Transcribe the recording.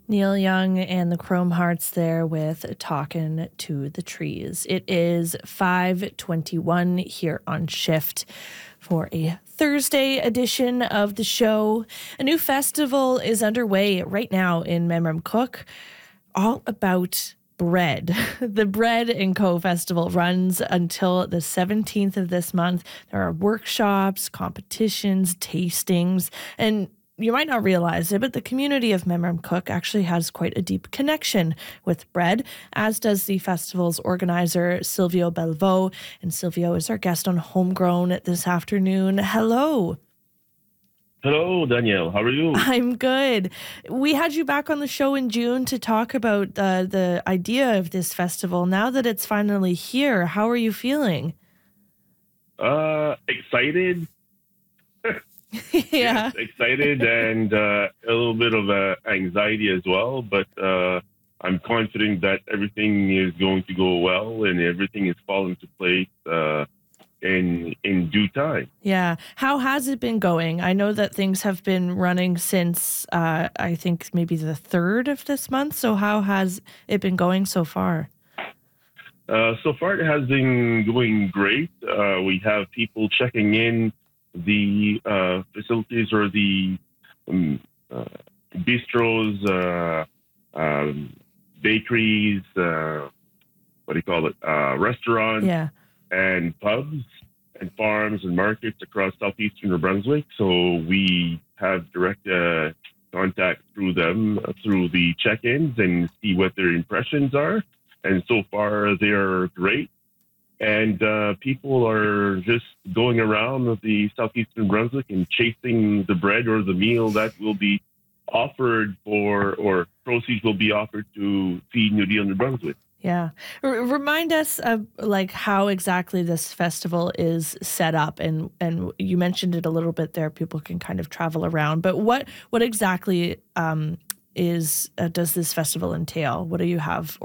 Neil Young and the Chrome Hearts there with Talkin' to the Trees. It is 5:21 here on Shift for a Thursday edition of the show. A new festival is underway right now in Memramcook, all about bread. The Bread and Co. Festival runs until the 17th of this month. There are workshops, competitions, tastings, and you might not realize it, but the community of Memramcook actually has quite a deep connection with bread, as does the festival's organizer, Silvio Belvo. And Silvio is our guest on Homegrown this afternoon. Hello. Hello, Danielle. How are you? I'm good. We had you back on the show in June to talk about the idea of this festival. Now that it's finally here, how are you feeling? Excited. Yeah. Yes, excited and a little bit of anxiety as well. But I'm confident that everything is going to go well and everything is falling to place in due time. Yeah. How has it been going? I know that things have been running since I think maybe the 3rd of this month. So how has it been going so far? So far, it has been going great. We have people checking in the facilities or the bistros, bakeries, what do you call it? Restaurants Yeah. and pubs and farms and markets across southeastern New Brunswick. So we have direct contact through them, through the check-ins, and see what their impressions are. And so far, they are great. And people are just going around the southeastern New Brunswick and chasing the bread or the meal that will be offered for, or proceeds will be offered to feed New Deal New Brunswick. Yeah. Remind us of like how exactly this festival is set up, and you mentioned it a little bit there. People can kind of travel around, but what exactly does this festival entail? What do you have